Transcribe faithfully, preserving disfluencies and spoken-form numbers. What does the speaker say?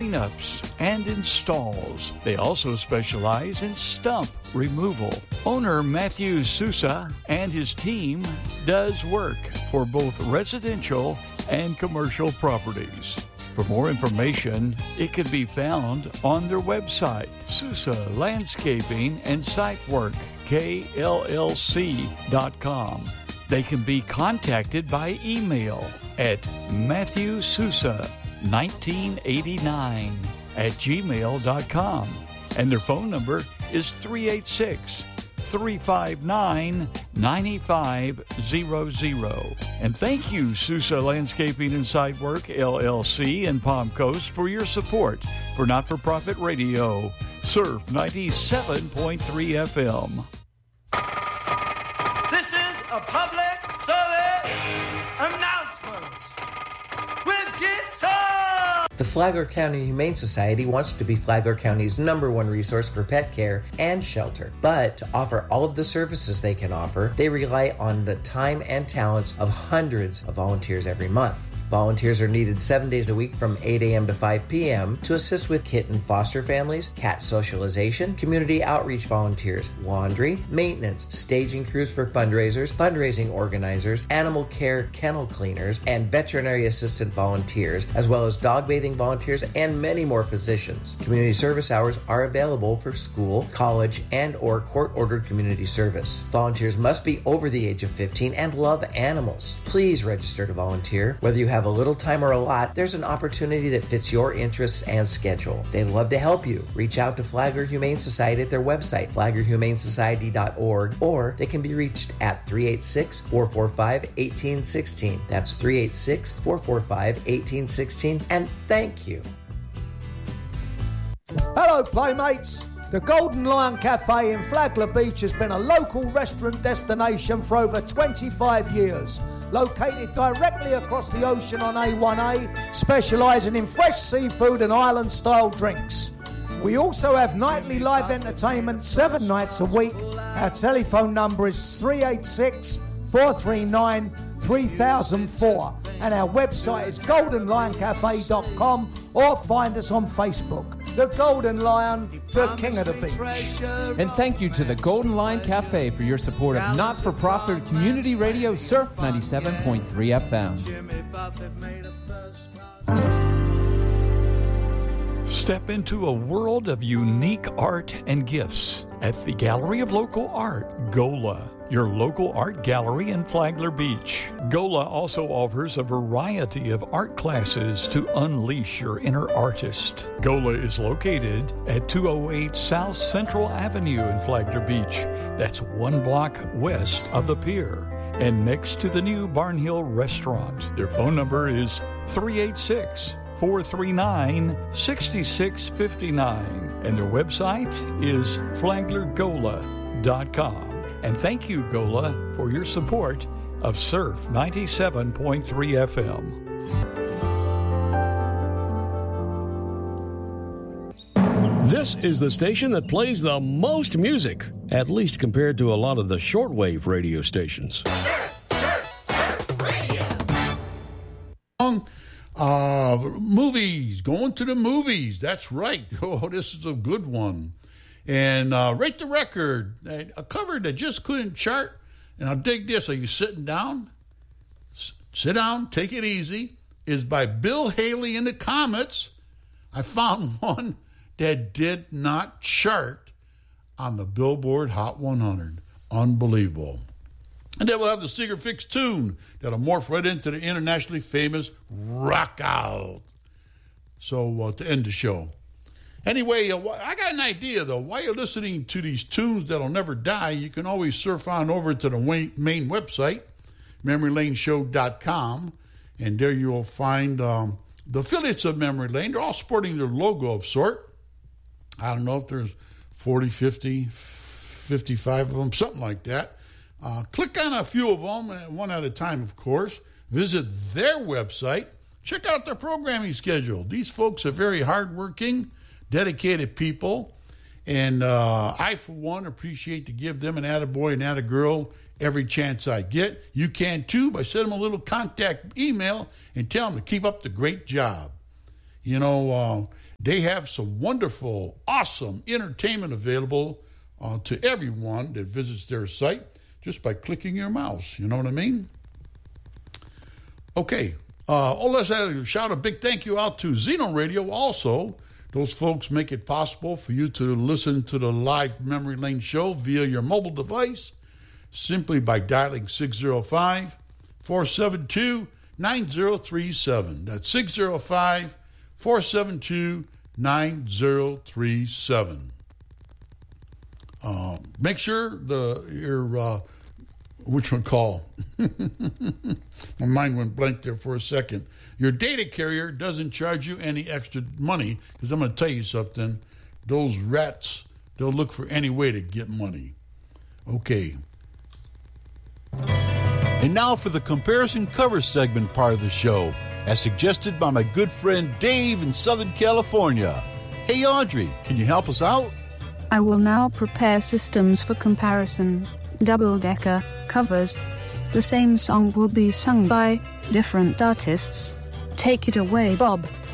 cleanups and installs. They also specialize in stump removal. Owner Matthew Sousa and his team does work for both residential and commercial properties. For more information, it can be found on their website, Sousa Landscaping and Site Work, K L L C dot com. They can be contacted by email at Matthew Sousa nineteen eighty-nine at gmail dot com. And their phone number is three eight six, three five nine, nine five zero zero. And thank you, Sousa Landscaping and Site Work, L L C in Palm Coast, for your support for Not-for-Profit Radio. Surf ninety-seven point three F M. This is a public service announcement with guitar. The Flagler County Humane Society wants to be Flagler County's number one resource for pet care and shelter. But to offer all of the services they can offer, they rely on the time and talents of hundreds of volunteers every month. Volunteers are needed seven days a week from eight a.m. to five p.m. to assist with kitten foster families, cat socialization, community outreach volunteers, laundry, maintenance, staging crews for fundraisers, fundraising organizers, animal care kennel cleaners, and veterinary assistant volunteers, as well as dog bathing volunteers and many more positions. Community service hours are available for school, college, and or court-ordered community service. Volunteers must be over the age of fifteen and love animals. Please register to volunteer. Whether you have a little time or a lot, there's an opportunity that fits your interests and schedule. They'd love to help you. Reach out to Flagler Humane Society at their website, flagler humane society dot org, or they can be reached at three eight six, four four five, one eight one six. That's three eight six, four four five, one eight one six, and thank you. Hello, Playmates. The Golden Lion Cafe in Flagler Beach has been a local restaurant destination for over twenty-five years. Located directly across the ocean on A one A, specialising in fresh seafood and island-style drinks. We also have nightly live entertainment seven nights a week. Our telephone number is three eight six, four three nine, three thousand four, and our website is golden lion cafe dot com, or find us on Facebook. The Golden Lion, the king of the beach. And thank you to the Golden Lion Cafe for your support of not-for-profit community radio Surf ninety-seven point three F M. Step into a world of unique art and gifts at the Gallery of Local Art, GOLA, your local art gallery in Flagler Beach. GOLA also offers a variety of art classes to unleash your inner artist. GOLA is located at two oh eight South Central Avenue in Flagler Beach. That's one block west of the pier and next to the new Barnhill Restaurant. Their phone number is three eight six, four three nine, six six five nine, and their website is flagler gola dot com. And thank you, GOLA, for your support of Surf ninety-seven point three F M. This is the station that plays the most music, at least compared to a lot of the shortwave radio stations. Surf, surf, surf radio. Uh, movies, going to the movies. That's right. Oh, this is a good one. And uh, Rate the Record, a cover that just couldn't chart. And I'll dig this. Are you sitting down? S- sit down, take it easy. Is by Bill Haley and the Comets. I found one that did not chart on the Billboard Hot one hundred. Unbelievable. And then we'll have the Seeger Fix tune that'll morph right into the internationally famous Rock Out. So uh, to end the show. Anyway, uh, I got an idea, though. While you're listening to these tunes that'll never die, you can always surf on over to the main website, memory lane show dot com, and there you'll find um, the affiliates of Memory Lane. They're all sporting their logo of sort. I don't know if there's forty, fifty, fifty-five of them, something like that. Uh, click on a few of them, one at a time, of course. Visit their website. Check out their programming schedule. These folks are very hardworking, dedicated people, and uh, I, for one, appreciate to give them an attaboy and attagirl every chance I get. You can, too, by sending them a little contact email and tell them to keep up the great job. You know, uh, They have some wonderful, awesome entertainment available uh, to everyone that visits their site just by clicking your mouse. You know what I mean? Okay. Uh, oh, let's shout a big thank you out to Xeno Radio also. Those folks make it possible for you to listen to the live Memory Lane show via your mobile device simply by dialing six oh five, four seven two, nine oh three seven. That's six oh five, four seven two, nine oh three seven. Uh, make sure the your uh, which one call? My mind went blank there for a second. Your data carrier doesn't charge you any extra money, because I'm going to tell you something. Those rats, they'll look for any way to get money. Okay. And now for the comparison cover segment part of the show, as suggested by my good friend Dave in Southern California. Hey, Audrey, can you help us out? I will now prepare systems for comparison. Double-decker covers. The same song will be sung by different artists. Take it away, Bob.